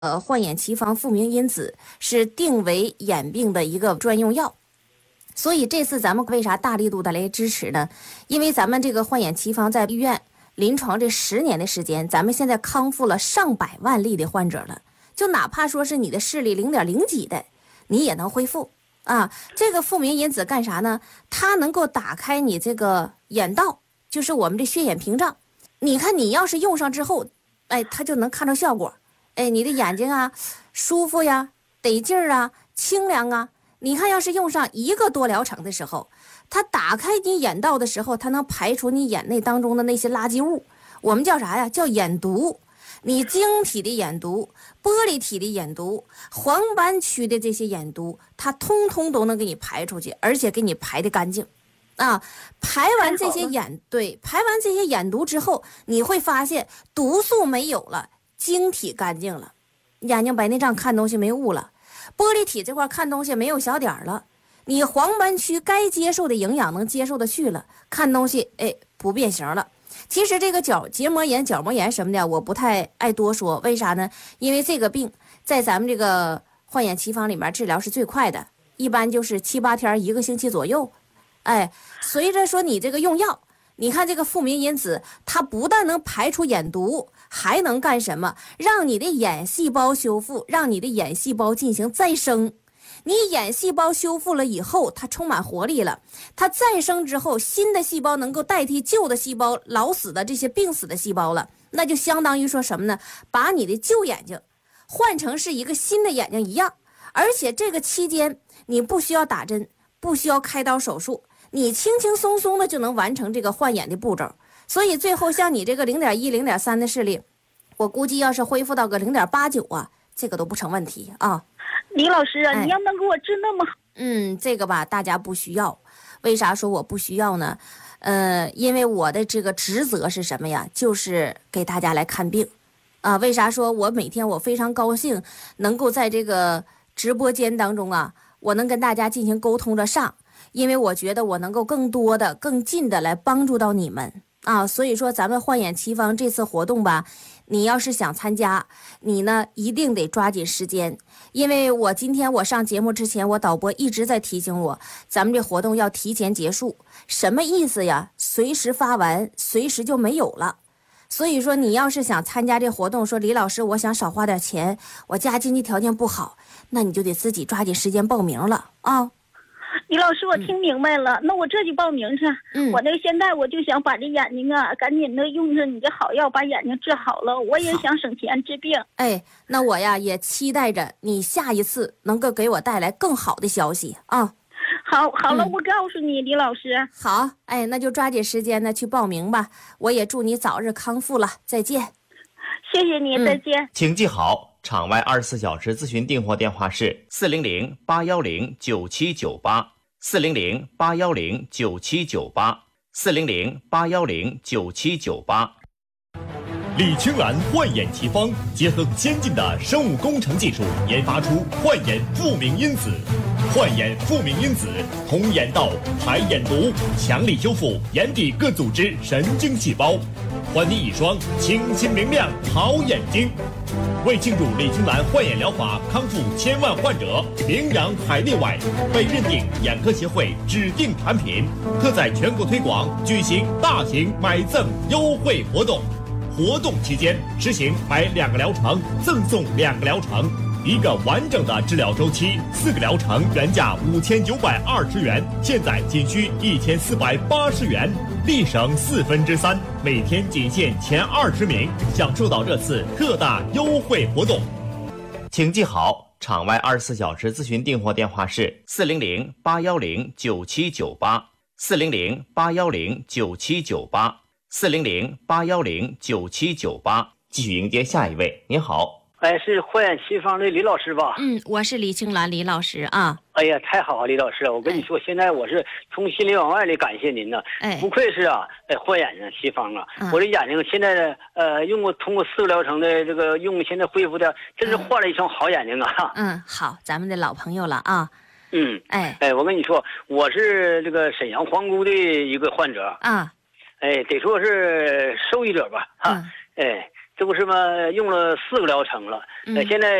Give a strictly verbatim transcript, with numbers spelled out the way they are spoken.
呃焕眼奇方复明因子是定为眼病的一个专用药。所以这次咱们为啥大力度的来支持呢？因为咱们这个焕眼奇方在医院临床这十年的时间，咱们现在康复了上百万例的患者了，就哪怕说是你的视力零点零几的，你也能恢复啊。这个复明因子干啥呢？它能够打开你这个眼道，就是我们的血眼屏障。你看你要是用上之后，哎，它就能看到效果。哎，你的眼睛啊舒服呀，得劲儿啊，清凉啊。你看要是用上一个多疗程的时候，它打开你眼道的时候，它能排除你眼内当中的那些垃圾物，我们叫啥呀？叫眼毒。你晶体的眼毒、玻璃体的眼毒、黄斑区的这些眼毒，它通通都能给你排出去，而且给你排得干净啊。排完这些眼对排完这些眼毒之后，你会发现毒素没有了，晶体干净了，眼睛白内障看东西没雾了，玻璃体这块看东西没有小点了，你黄斑区该接受的营养能接受的去了，看东西哎不变形了。其实这个角结膜炎、角膜炎什么的，我不太爱多说，为啥呢？因为这个病在咱们这个焕眼奇方里面治疗是最快的，一般就是七八天、一个星期左右。哎，随着说你这个用药，你看这个复明因子，它不但能排除眼毒，还能干什么？让你的眼细胞修复，让你的眼细胞进行再生。你眼细胞修复了以后，它充满活力了，它再生之后，新的细胞能够代替旧的细胞，老死的这些病死的细胞了，那就相当于说什么呢？把你的旧眼睛换成是一个新的眼睛一样。而且这个期间你不需要打针，不需要开刀手术，你轻轻松松的就能完成这个换眼的步骤。所以最后像你这个零点一、零点三的视力，我估计要是恢复到个零点八九啊，这个都不成问题啊。 李老师啊， 哎、 你要能给我治那么好， 嗯，这个吧，大家不需要。为啥说我不需要呢？呃，因为我的这个职责是什么呀？就是给大家来看病，啊，为啥说我每天我非常高兴能够在这个直播间当中啊，我能跟大家进行沟通着上，因为我觉得我能够更多的、更近的来帮助到你们啊。所以说，咱们焕眼奇方这次活动吧，你要是想参加，你呢一定得抓紧时间。因为我今天我上节目之前，我导播一直在提醒我，咱们这活动要提前结束。什么意思呀？随时发完，随时就没有了。所以说，你要是想参加这活动，说李老师，我想少花点钱，我家经济条件不好，那你就得自己抓紧时间报名了啊。 李老师，我听明白了，嗯、那我这就报名去。嗯，我那个现在我就想把这眼睛啊，赶紧的用上你这好药，把眼睛治好了。我也想省钱治病。 哎，那我呀也期待着你下一次能够给我带来更好的消息啊。 好，好了， 嗯、 我告诉你，李老师。 好，哎，那就抓紧时间呢去报名吧。我也祝你早日康复了，再见。 谢谢你， 嗯、 再见。 请记好。场外二十四小时咨询订货电话是四零零八幺零九七九八，四零零八幺零九七九八，四零零八幺零九七九八。 李青兰焕眼奇方结合先进的生物工程技术，研发出焕眼复明因子。焕眼复明因子通眼道、排眼毒，强力修复眼底各组织神经细胞，还你一双清新明亮好眼睛。为庆祝李青兰焕眼疗法康复千万患者，名扬海内外，被认定眼科协会指定产品，特在全国推广，举行大型买赠优惠活动。活动期间实行买两个疗程赠送两个疗程，一个完整的治疗周期，四个疗程原价五千九百二十元，现在仅需一千四百八十元，立省四分之三，每天仅限前二十名，享受到这次特大优惠活动。 请记好，场外二十四小时咨询订货电话是四零零八幺零九七九八，四零零八幺零九七九八，四零零八幺零九七九八。继续迎接下一位，您好。 哎，是焕眼奇方的李老师吧？ 嗯，我是李青兰李老师啊。 哎呀，太好了，李老师，我跟你说，哎、现在我是从心里往外里感谢您呢。哎，不愧是啊，哎，焕眼睛奇方啊！嗯、我这眼睛现在呃，用过通过四个疗程的这个用，现在恢复的，真是换了一双好眼睛啊！ 嗯，好，咱们的老朋友了啊。 嗯， 哎哎，我跟你说，我是这个沈阳皇姑的一个患者啊。 哎，得说是受益者吧？哈，嗯、哎。 这不是吗？用了四个疗程了，呃，现在。